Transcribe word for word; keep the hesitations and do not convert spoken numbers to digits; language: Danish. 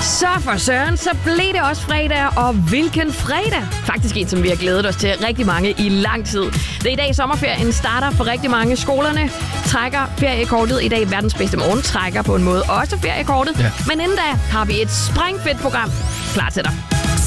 Så for søren, så blev det også fredag, og hvilken fredag? Faktisk en, som vi har glædet os til rigtig mange i lang tid. Det er i dag sommerferien starter for rigtig mange. Skolerne trækker feriekortet. I dag verdens bedste morgen trækker på en måde også feriekortet. Ja. Men inden da har vi et sprængfedt program klar til dig.